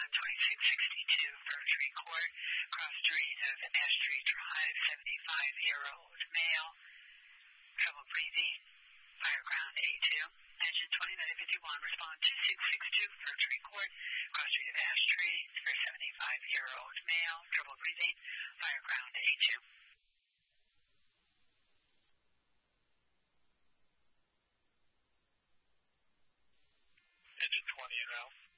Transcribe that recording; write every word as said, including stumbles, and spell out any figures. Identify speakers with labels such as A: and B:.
A: twenty-six sixty-two Fir Tree Court, cross street of Ash Tree Drive, seventy-five-year-old male, trouble breathing, fire ground A two. Engine twenty-nine fifty-one, respond two six six two Fir Tree Court, cross street of Ash Tree for seventy-five-year-old male, trouble breathing, fire ground A two.
B: Engine twenty and out.